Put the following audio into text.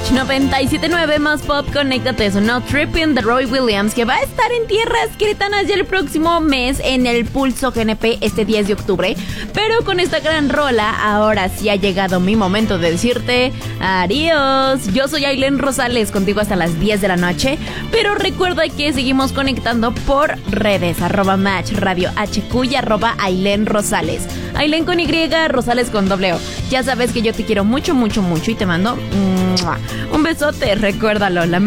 Match 97.9 más pop. Conéctate, sonó Trippin' de Roy Williams, que va a estar en tierras queretanas ya el próximo mes en el Pulso GNP este 10 de octubre. Pero con esta gran rola, ahora sí ha llegado mi momento de decirte adiós. Yo soy Ailén Rosales, contigo hasta las 10 de la noche. Pero recuerda que seguimos conectando por redes, @Match Radio HQ y @Ailén Rosales. Ailén con Y, Rosales con doble O. Ya sabes que yo te quiero mucho, mucho, mucho y te mando un besote, recuérdalo.